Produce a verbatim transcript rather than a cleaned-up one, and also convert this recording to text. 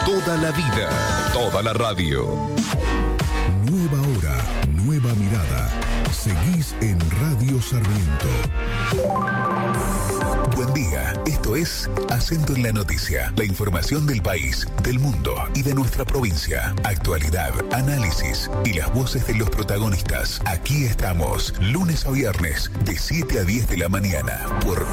Toda la vida, toda la radio. Nueva hora, nueva mirada. Seguís en Radio Sarmiento. Buen día, esto es Acento en la Noticia. La información del país, del mundo y de nuestra provincia. Actualidad, análisis y las voces de los protagonistas. Aquí estamos, lunes a viernes, de siete a diez de la mañana, por